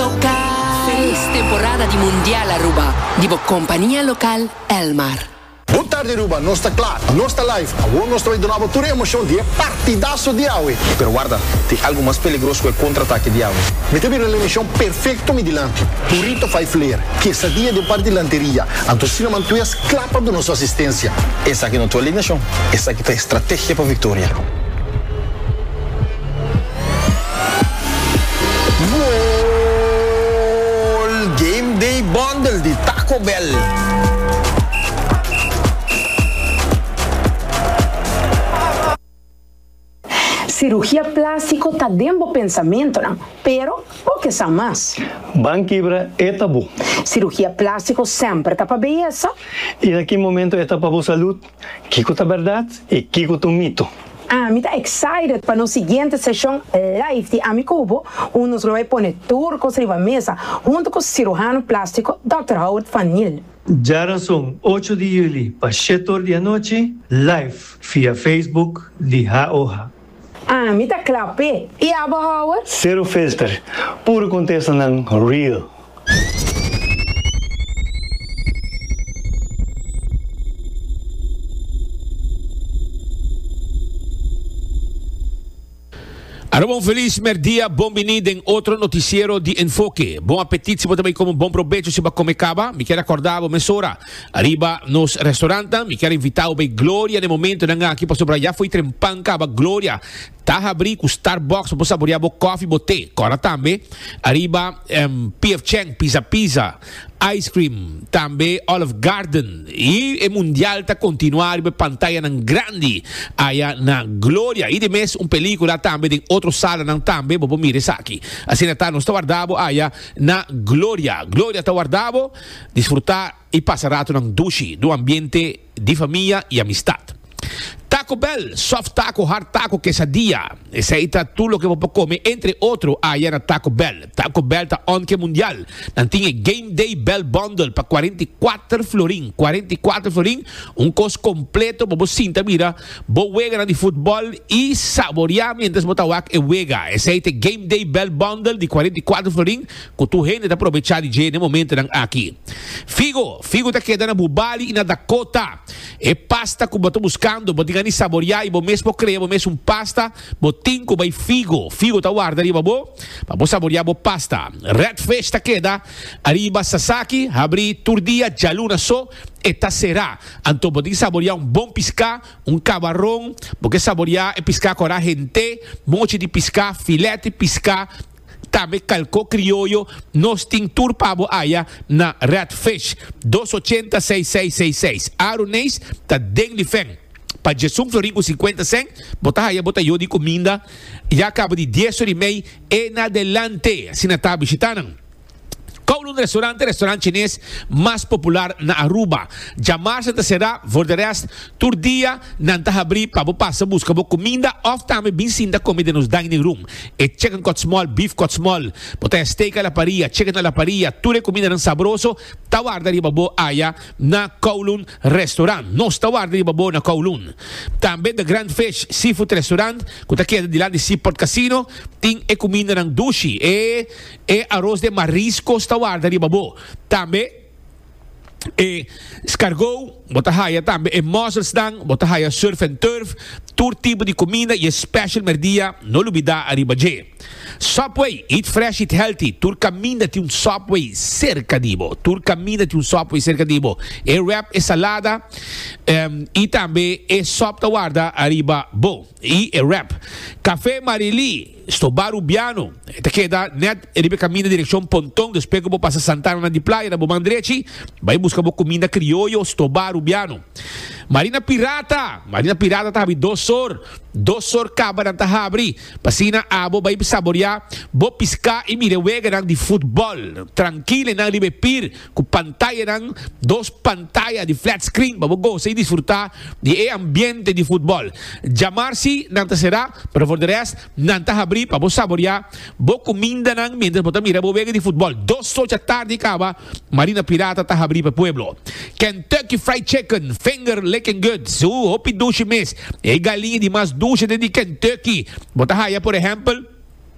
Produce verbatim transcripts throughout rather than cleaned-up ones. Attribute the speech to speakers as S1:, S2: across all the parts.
S1: local. Feliz temporada de Mundial Aruba. Divo Companhia Local Elmar.
S2: Boa tarde, Aruba. Nós está claro. Nós está live. Agora nós estamos dando toda a emoção de partidaço de Aue.
S3: Pero guarda, tem algo mais perigoso que o contra-ataque de Aue.
S2: Me teve uma emissão perfeita midilante. Turito faz flair. Quesadilla de par de lanteria. Antocino Mantuias clapa de nossa assistência.
S3: Essa aqui não é tua alineação. Essa aqui tem estratégia para vitória. Gol! Game Day Bundle de Taco Bell.
S4: Cirurgia plástica está dentro do pensamento, não? Pero, o que são mais?
S5: Banquibra é tabu.
S4: Cirurgia plástica sempre está para beleza.
S5: E naquele momento é para a saúde. Kiko tá verdade e Kiko tá mito.
S4: Ah, me está excited para a seguinte sessão live de Amicubo, onde nós vamos pôr turcos riba mesa, junto com o cirurgião plástico doutor Howard Fanil.
S5: Já são oito de julho, para sete horas da noite, live via Facebook de Haoha.
S4: Ah, me tá claro, e a Howard?
S5: Zero filter, puro contexto ng real.
S6: Aro, bom feliz merdia, bom venido em outro noticiero de Enfoque. Bom apetite, se você também como bom proveito se você comer caba. Me quero acordar a mesora. Arriba nos restaurantes, me quero invitar a Glória no momento na aqui para sobrar. Já foi trempan caba Glória. Tá abrir com Starbucks para saborear o coffee, o té. Agora também, arriba um, P F Chang, Pizza Pizza, Ice Cream, também Olive Garden. E o Mundial está continuar a pantalla ng grande aí na Glória. E de mês, uma película também de outro sala ng também, vou mirar isso aqui. Assim está, nós está guardado aí na Glória. Glória está guardado, desfrutar e passar rato ng dushi, do ambiente de família e amistade. Taco Bell, soft taco, hard taco, quesadilla. Esse aí tá tudo que você comer, entre outros, aí na Taco Bell. Taco Bell tá on que mundial. Não tinha Game Day Bell Bundle para quarenta e quatro florim. quarenta e quatro florim, um custo completo para você sinta, mira, boa wega de futebol e saborear mientras você wak e wega. Esse aí tem Game Day Bell Bundle de quarenta e quatro florim, que tu rende tá aproveitar de no momento aqui. Figo, Figo tá quedando na Bubali e na Dakota. É pasta que você tá buscando, você ni saborear e bo mesmo crea bo mesmo pasta bo tinko by figo figo ta guarda arriba bo pa bo saborear bo pasta Redfish ta queda arriba Sasaki abri turdia jaluna so eta será anto bo di saborear um bom pisca um camarão porque saborear e pisca com a gente mochi de pisca filete pisca também calco criollo nos tem tour pabo aya na Redfish dois oito zero seis seis seis seis Aronês ta dengli feng para Jesus florim com cinquenta cent, botar aí, botar eu de comida, já acaba de dez horas e meia em adelante. Assim na tá visitando. Kowloon Restaurante, restaurante chinês mais popular na Aruba. Jamar-se será, por de resto, todo dia, não está abrir para você passar buscar comida, ou também bem sinta comida nos dining room. E chicken cut small, beef cut small, botar steak à la parrilla, chicken à la parrilla, tudo comida não saboroso, tá guarda de babo aya na Kowloon Restaurant. Nós tá guarda de babo na Kowloon. Também The Grand Fish Seafood Restaurant, que está aqui de lá de Seaport Casino, tem e comida ng dushi, e, e arroz de mariscos, guarda di babo. Também e escargot, botahaya também e mussels dan, botahaya surf and turf, todo tipo de comida e special merdia, não olvidar arriba je. Subway, eat fresh, eat healthy. Tur caminha tem um Subway cerca de bo. Tur caminha tem um Subway cerca de bo. E wrap e salada um, e também e sopa guarda arriba bo. E e wrap. Café Marili, Stobar Ubiano. Ita queda net arriba caminha direção Pontão, depois que vou passar Santana de Praia, na Bomandrechi, vai buscar bo comida criollo, Stobar Ubiano. Marina Pirata, Marina Pirata tá abi dois sor, dois sor caba na tahabri. Pasina abo vai saborear, bo piscar e mire wega nang de futebol. Tranquilo nang libepir, com pantalla nang dos pantalla de flat screen, bo go sei disfrutar de ambiente de futebol. Jamar-se nang será, pero for the rest nang tahabri pa bo saborear, bo comida nang mientras bota mira bo wega de futebol. Dos sor cha tarde caba, Marina Pirata tahabri pa pueblo. Kentucky Fried Chicken, finger licking good. So, hopi dushi mes. E galinha de mais dushi de Kentucky. Bota haya, por exemplo,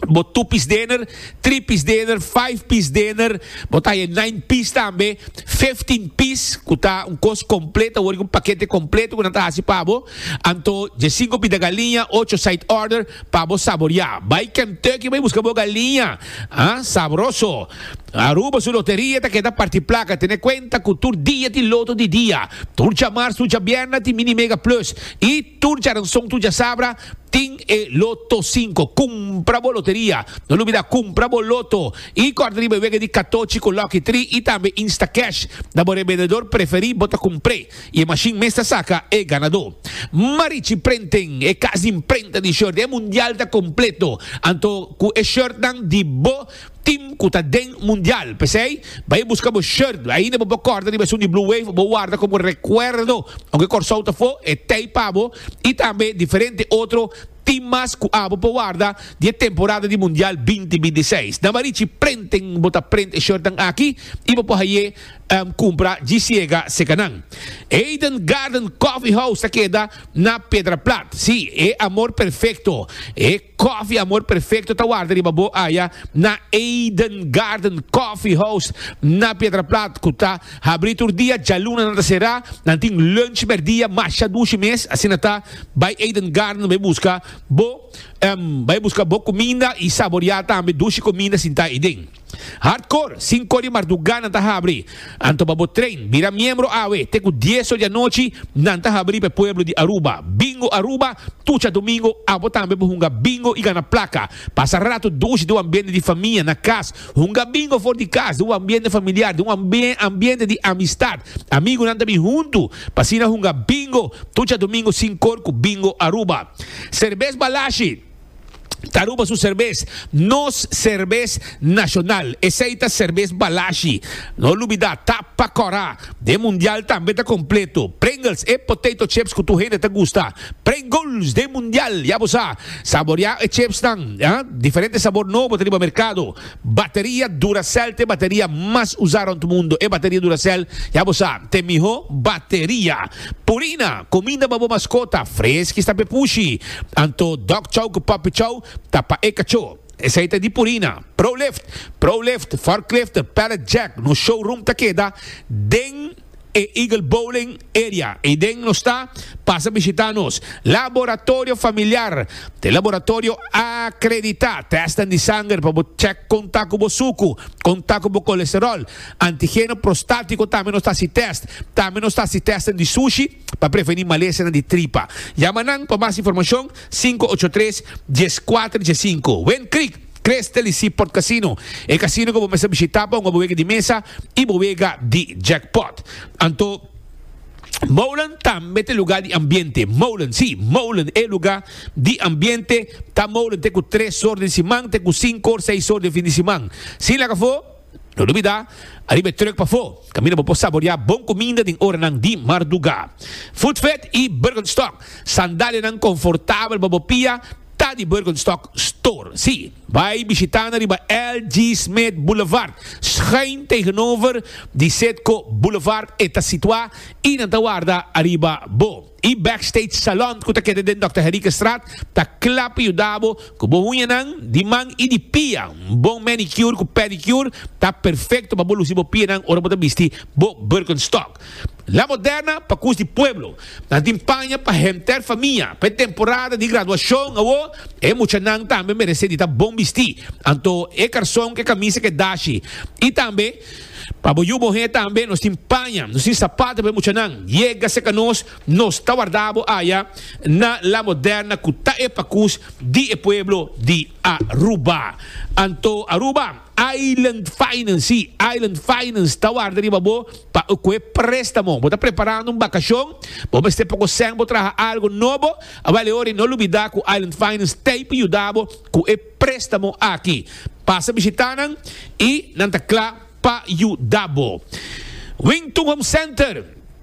S6: Bo two piece dinner, three piece dinner, five piece dinner, botar aí nine piece também, fifteen piece, kuta um costo completo, ou um paquete completo, que não tá assim para bo. Anto, de cinco piece de galinha, ocho side order, para bo saborear. Vai Kentucky, vai buscar bo galinha, ah, sabroso. Aruba su loteria, te queda parti placa, tiene cuenta con tu dia di loto di dia. Turcia marzo, turcia viernes, ti mini mega plus. Y turcia ranzón, turcia sabra, tin e loto cinco. Compra bo loteria. Non olvida, compra bo loto. Y guarda bebé di catorce con Lucky Tree y también Insta Cash. Da bo vendedor preferido, bota compré. Y el machine mesta saca e ganador. Marici prenten e casi imprenta di shirt. E mundial da completo. Anto ku e shirt dan di bo team kuta den mundial, pesei? Vai buscar o shirt, aí não vou cortar de versão de Blue Wave, vou guardar como recuerdo, aunque corsolta for, é teipavo, e também diferente outro timas ku abo po guarda di temporada di Mundial twenty twenty-six. Na marici prenten bota print shirt ang aki, iba po haye um, kumpra gisiega sekanang. Eden Garden Coffee House sa queda na Pedra Plat. Si, e amor perfecto. E coffee amor perfecto ta guarda di babo aya na Eden Garden Coffee House na Pedra Plat. Kuta habritur dia jaluna na será nanting lunch per dia masya dushi mes asinata by Eden Garden may busca bo um, vai buscar boa comida e saborear também duas comidas sem tá idem. Hardcore, cinco de madrugada nanta abri. Anto babo train, vira membro awe, teco diez horas da noite, nanta abri para pueblo de Aruba. Bingo Aruba, tucha domingo, abo também hunga bingo e gana placa. Passa rato doce do ambiente de família na casa. Hunga bingo fora de casa, do ambiente familiar, do ambi ambiente de amistad. Amigo nanta bem junto. Passina hunga bingo, tucha domingo cinco com bingo Aruba. Cerveza Balashi. Taruba su cerveza, nos cerveza nacional, aceita cerveza Balashi, no olvida, tapa corá, de mundial também tá completo, Pringles e potato chips que tu gente te gusta, Pringles de mundial, ya vos saborear e chips tan, ¿eh? Diferente sabor novo tem no mercado, bateria Duracell, te bateria mais usada no mundo, e bateria Duracell, ya vos te mijo bateria, Purina, comida babo mascota, fresca está pepushi, anto dog chow com papi chow, tapa e cacho. Aceita di Purina. ProLift. ProLift. Forklift. Pallet Jack. No showroom ta queda. Den e Eagle Bowling Area. E den no está. Passa visitanos. Laboratório familiar. De laboratório acreditado. Testan de sangue para check contato com o suco. Contato com o colesterol. Antígeno prostático também não está se test. Também não está se testam de sushi para prevenir maleza de tripa. Llaman para mais informação cinco ocho tres, diez cuatro diez cinco. Wen Creek. Crestel e Seaport Casino. E casino que você visitar para uma bodega de mesa e bodega de jackpot. Anto Molen também tem lugar de ambiente. Molen, sim, Molen é lugar de ambiente. Tá Molen tem com três horas de semana, tem com cinco ou seis horas de fim de semana. Se lá que for, não duvida, arriba truck para fora. Caminho para saborear bom comida em hora de madrugada. Food Fed e Birkenstock. Sandália não confortável para bopia. Tá de Birkenstock Store. Sim, vai visitando arriba L G Smith Boulevard. Schijn tegenover die Setco Boulevard. Está situado e na guarda arriba bo. E backstage salon ko ta kede den dokter Henrique Straat ta klap yu dabo ko bohunya nang di mang e di pia um bom manicure ko pedicure ta perfecto ba bolu si bo pia nang ora bota bisti bo Birkenstock. La Moderna pa cus di pueblo na timpanya pa henter família pa temporada de graduação awo e mucha nang tambe merece di ta bom bisti anto e carson que camisa que dashi e tambe para o morrer também nos timpanha, nos sapatos para muita não. Chega se canos nos está guardado aya na La Moderna kuta e pacus di e pueblo di Aruba. Anto Aruba Island Finance, Island Finance está guardando babo para o que préstamo. Você está preparando uma vacação, você está pouco sem botar algo novo. Vale hora não olvidar que Island Finance tem para ajudar com o préstamo aqui. Passa visitando e não está claro pa Yudabo. Wington Home Center.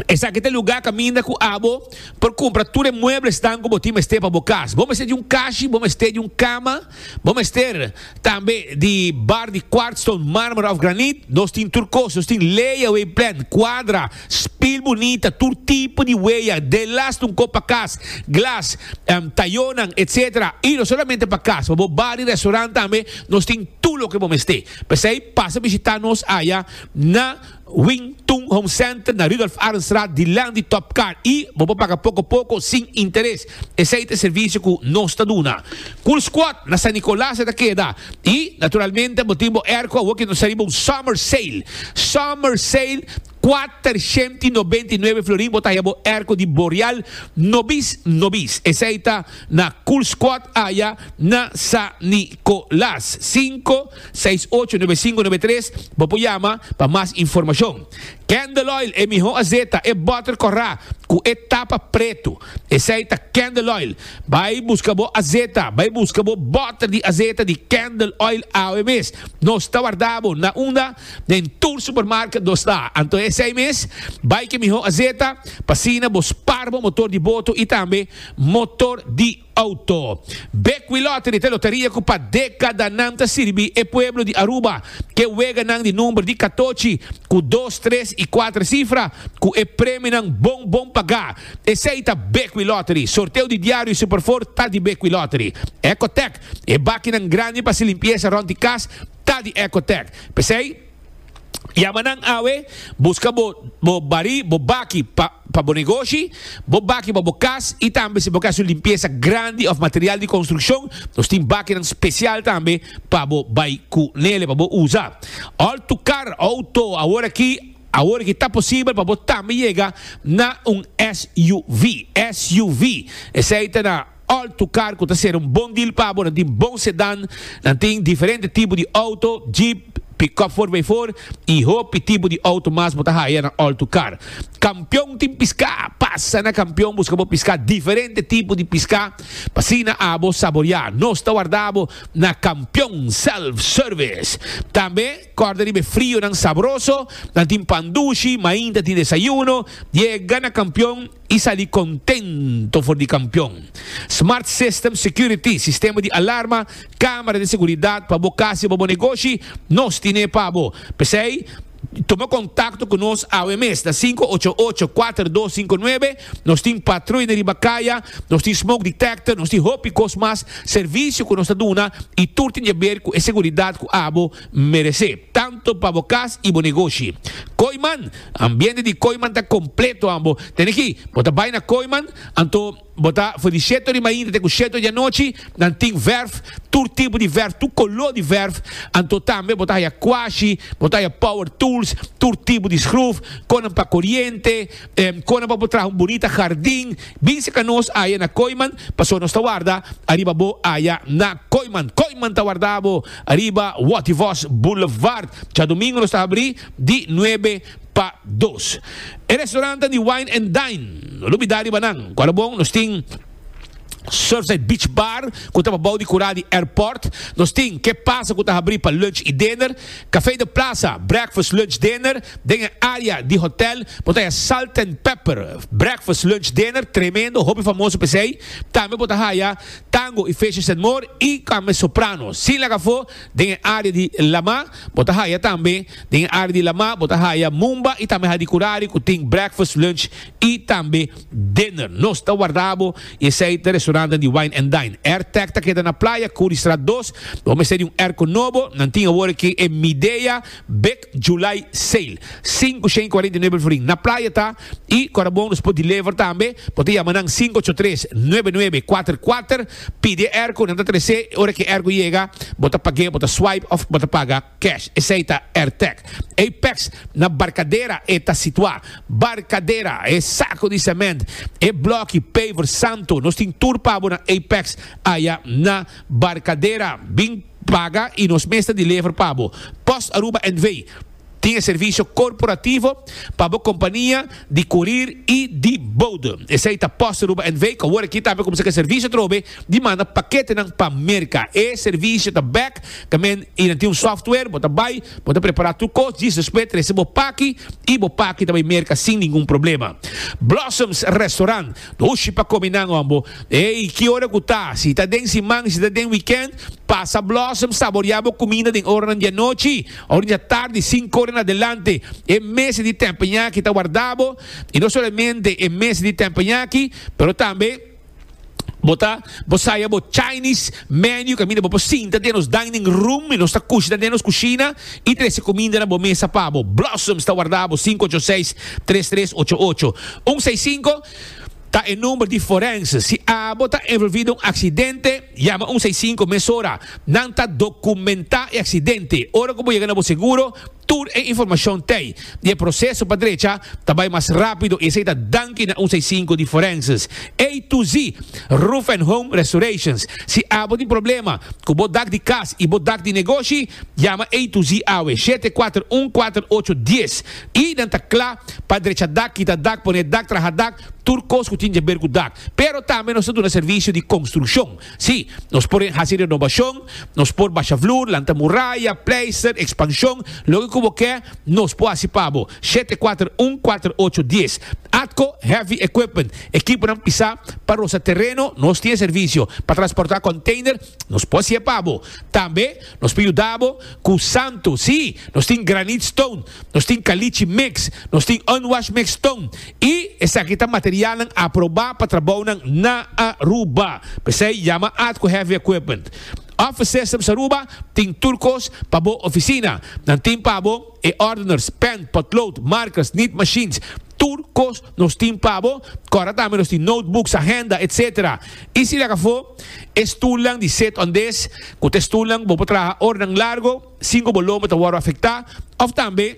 S6: Esse aqui é o lugar que caminha com abo por comprar tudo de muebles estão como time este para bocas. Vamos ter de um caixa, vamos ter de um cama, vamos ter também de bar de quartzstone, mármore of granite, nós tem turcos, nós tem layaway plan, quadra, spill bonita, todo tipo de weia, de last um copa cas, glass, um, tayonan, etcétera. E não somente para casa, para bar e restaurante também, nós tem tudo o que vamos ter. Mas aí passa a visitar-nos aí na Wing Tung Home Center na Rudolf Arnstraat de Land de Top Car e vou pagar pouco a pouco sem interesse. Esse é o serviço que nós está dando. Cool Squad na San Nicolás da queda e naturalmente motivo erco o que nos arriba um Summer Sale. Summer Sale quatrocentos e noventa e nove florim botaya bo erco de Boreal nobis nobis. Esse aí está na Cool Squad allá na San Nicolás. cinco seis ocho nueve cinco nueve três vou llama para mais informação. Candle Oil é melhor azeta, é butter corra com etapa preto. Esse aí tá Candle Oil. Vai buscar bo azeta, vai buscar bo butter de azeta de Candle Oil A O M S. Nós está guardado na onda em todo supermercado dos está. Então esse aí mês, vai que melhor azeta, passina bo sparbo motor de boto e também motor de auto. Becqui Lottery te loteria com para década nanta sirbi e pueblo de Aruba que wega nang de número de catorze com dois, três e quatro cifra com e prêmio nang bom bom pagar. Esse aí tá Becqui Lottery. Sorteio de diário Superfort tá de Becqui Lottery. Ecotec e máquina grande para se limpeza ronde cas tá de Ecotec. Pensei Yamanang awe, busca bo, bo bari, bo baki pa, pa bo negócio, bo baki pa bo cas e também se bo cas limpeza grande of material de construção, nós tem baki especial também pa bo bai ku nele pa bo usar. All to car auto agora aqui agora que está possível para botar também chega na um S U V, S U V. Esse aí tá na All to car que está ser um bom deal para bo, tem bom sedã, tem diferente tipo de auto, Jeep, pick-up four by four e hope tipo de auto mais botar aí na All to Car. Campeão tem piscar, passa na campeão, busca bo piscar diferente tipo de piscar, passina a bo saborear. Nós está guardado na campeão self-service. Também corda de frio não saboroso, não tem pandushi, mas ainda tem desayuno, chega na campeão e sai contento for de campeão. Smart System Security, sistema de alarma, câmara de segurança para bocar-se para o negócio, nós temos para bo. Pensei, toma contato conosco ao M S da cinco oito oito quatro dois cinco nove. Nós temos patrulha de Ribacaia, nós temos smoke detector, nós temos roupa e cosmas, serviço que nós damos e tudo tem a ver com a segurança que a abo merece, tanto para o casa e o negócio. Coiman, ambiente de Coiman está completo, ambo. Tem aqui, bota vai na Coiman, então bota foi de sete de manhã até com sete da noite, não tem verf, todo tipo de verf, todo color de verf, então também bota aí a quashi, bota aí a power tools, todo tipo de screw, com para corrente, eh, com para botar um bonito jardim, bem se que nós aí na Coiman, passou nossa guarda, arriba bo aí na Coiman, Coiman está guardado, arriba Wativos Boulevard, já domingo nós está abrir de nove para dois. O restaurante de Wine and Dine, no Lubidari Banang, quando bom, nós temos Surfside Beach Bar, que está para de curar de airport. Nós temos que passa que está abrir para lunch e dinner. Café de Plaza, breakfast, lunch, dinner. Tem a área de hotel, botar Salt and Pepper, breakfast, lunch, dinner, tremendo, hobby famoso para você. Também botar aí Tango e Fishes and More e Came Soprano. Se lá for, tem a área de Lama, botar aí também, tem a área de Lama, botar aí Mumba e também a de Curari, que tem breakfast, lunch e também dinner. Nós está guardado e esse aí é de Wine and Dine. AirTag está queda na praia, Curistrat dois. Vamos ter um airco novo. Não tinha agora que é Midea Beck July Sale. cinco cento e quarenta e nove florim. Na praia tá. E agora bom, nos pode levar também. Pode chamar cinco oito três nove nove quatro quatro. Pide airco, não está treze. Hora que airco chega, bota pagar, bota swipe off, bota pagar cash. Esse aí tá AirTag. Apex na Barcadeira está situado. Barcadeira é saco de cimento. É bloco paver santo. Nós temos tour para na Apex aí na Barcadeira, bem paga e nos mestre de levar pabo. Post Aruba and Way. Tem serviço corporativo para a companhia de courier e de bode. Esse aí está posto Aruba N V, que agora aqui também como se que serviço trobe, demanda paquete ng Pamérica. E serviço da back, também e tem um software, bota vai, bota preparar tudo coisa, diz respeito, recebe o paqui e o paqui também merca sem nenhum problema. Blossoms Restaurant, hoje para combinar ambo. E que hora que tá? Se está dentro semana, se está dentro weekend, passa Blossoms, saboreamos comida de hora de noite, hora de tarde, cinco horas adelante. É mês de tempo que está guardado, e não somente é mês de tempo aqui, pero também bota, você aí o Chinese menu, que mina você sinta dentro nos dining room, e nossa cozinha dentro nos cozinha, e três comida na boa mesa para Blossoms está guardado cinco oito seis, três três oito oito, um seis cinco. Está em número de forenses. Se a bota envolvido um acidente, chama um seis cinco mesora. Não está documentar o acidente. Ora como chega no seguro, tudo é informação tem. E o processo para a direita também mais rápido e aceita danke na um seis cinco de forenses. A to Z, Roof and Home Restorations. Se há algum problema com o bodak de casa e bodak de negócio, chama A to Z awe sete quatro um quatro oito um zero. E não está claro para a direita dak, kita dak, pone dak, traha dak, turcos que tinha ver com dak. Pero também nós temos um serviço de construção. Sim, nós podemos fazer renovação, nós podemos baixar flor, lanta muralha, plaster, expansão, logo como quer, nós podemos participar. sete quatro um quatro oito um zero. Atco Heavy Equipment, equipo não pisar para o terreno, nós temos serviço para transportar container, nós podemos participar. Também nós ajudamos com Santo, sim, nós temos Granite Stone, nós temos Caliche Mix, nós temos Unwashed Mix Stone, e essa aqui está material aprovado para trabalhar na Aruba. Pensei, chama Atco Heavy Equipment. Office Systems Aruba tem turcos para a oficina. Não tem para e ordiners, pen, potload, markers, knit machines. Turcos nos tem para agora também nos tem notebooks, agenda, etcétera. E se lá for, estulang de set on this, kung estulang, vou para ordem largo, cinco volumes para o afetar, ou também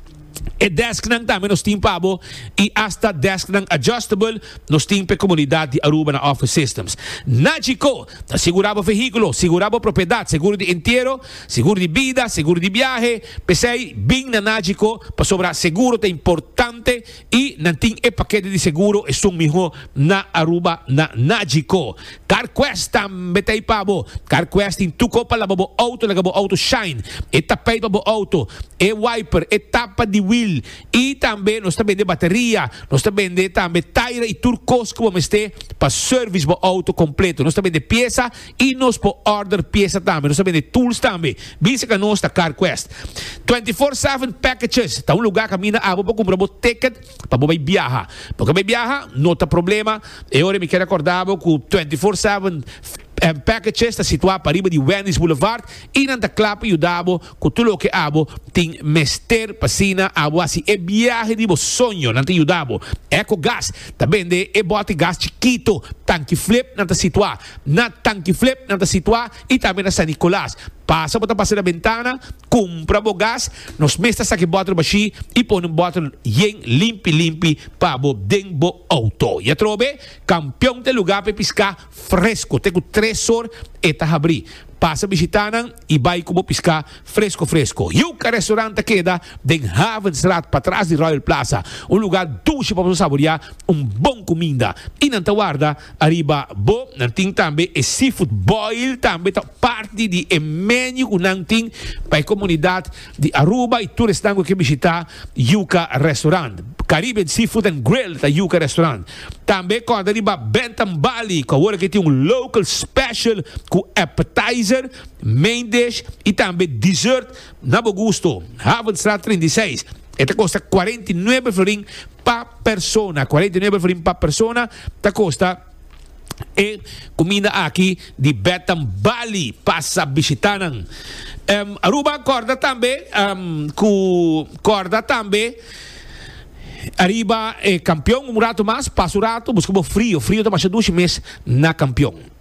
S6: e desk nang também nos tem pabo e hasta desk nang adjustable nos tem para comunidade de Aruba na Office Systems. Nagico, segurava veículo, segurava propriedade, seguro de inteiro, seguro de vida, seguro de viaje. Pensei, bem na Nagico, para sobrar seguro é importante e não tem e paquete de seguro é sum miho na Aruba na Nagico. CarQuest também tem pabo. CarQuest tem tuco para lavar o auto, lavar o auto shine, e tapete para o auto, e wiper, e tapa de wheel, e também nós também de bateria, nós também de também tire e turcos como este para service do auto completo, nós também de peça e nós por order peça também, nós também de tools também. Visa que nós da CarQuest. vinte e quatro sete packages, tá um lugar que mina abo para comprar o ticket para vai viajar. Porque vai viajar, não tem problema. Eu me quero acordar com vinte e quatro sete Um, packages está situado para riba de Wendy's Boulevard e não está claro para ajudar com tudo o que abo tem mester pasina abo assim é viagem de bo sonho não tem ajudar Eco Gas também de é bote gás chiquito tanque flip não está situado na tanque flip não está situado e também na San Nicolás. Passa para passar a ventana, compra o gás, nos mestas aqui bota baixi e põe um bottle yen limpi limpi para o denbo auto. E a trobe, campeão de lugar para piscar fresco, tem três horas e tá abrir. Passa visitando e vai como piscar fresco fresco. Yuca Restaurante queda em Havensstraat para trás de Royal Plaza. Um lugar dulce para você saborear um bom comida. E não te guarda, arriba, bo, não tem também e seafood boil, também tá parte de e menu que não tem para a comunidade de Aruba e turistão que visitar Yuca Restaurant. Caribbean Seafood and Grill da Yuca Restaurant. Também quando arriba Bentham Bali, que agora que tem um local special com appetizer, main dish e também dessert na bom gosto. Havensstraat trinta e seis. Esta custa quarenta e nove florin per persona. quarenta e nove florin per persona. Esta custa e comida aqui de Bentham Bali. Passa visitando. Um, Aruba corda também. Um, com corda também. Arriba eh, campeão um rato mais, passa o rato, buscamos frio, frio está mais dois meses na campeão.